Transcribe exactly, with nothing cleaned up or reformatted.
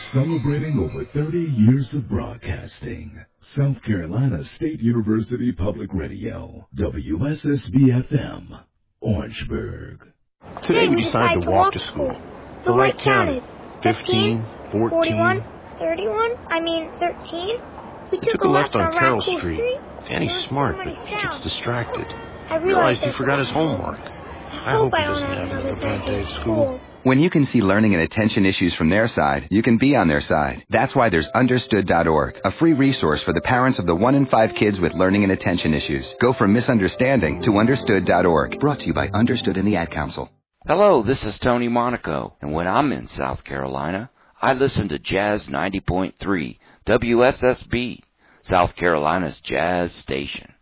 Celebrating over thirty years of broadcasting. South Carolina State University Public Radio, W S S B F M, Orangeburg. Today we decided to walk to school. The light counted. fifteen, fourteen, thirty-one, I mean thirteen. We took a left on Carroll Street. Danny's smart, but he gets distracted. I realized he forgot his homework. I hope he doesn't have another bad day at school. When you can see learning and attention issues from their side, you can be on their side. That's why there's understood dot org, a free resource for the parents of the one in five kids with learning and attention issues. Go from misunderstanding to understood dot org. Brought to you by Understood and the Ad Council. Hello, this is Tony Monaco, and when I'm in South Carolina, I listen to Jazz ninety point three, W S S B, South Carolina's jazz station.